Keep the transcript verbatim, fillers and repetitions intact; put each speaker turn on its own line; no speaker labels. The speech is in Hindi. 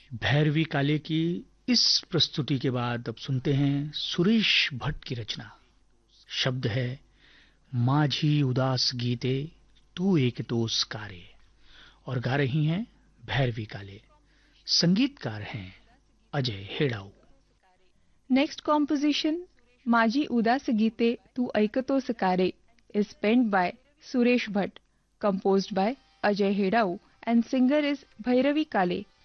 भैरवी काले की इस प्रस्तुति के बाद अब सुनते हैं सुरेश भट्ट की रचना। शब्द है माझी उदास गीते तू एक तोस कारे, और गा रही हैं भैरवी काले। संगीतकार हैं Ajay Hedau.
Next composition, Maji Udas Geete Tu Aikato Sakare, is penned by Suresh Bhatt, composed by Ajay Hedau, and singer is Bhairavi Kale.